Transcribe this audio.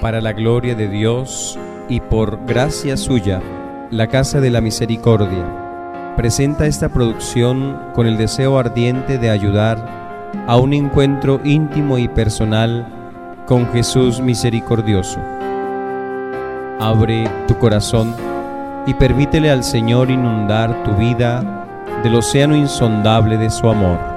Para la gloria de Dios y por gracia suya, la Casa de la Misericordia presenta esta producción con el deseo ardiente de ayudar a un encuentro íntimo y personal con Jesús misericordioso. Abre tu corazón y permítele al Señor inundar tu vida del océano insondable de su amor.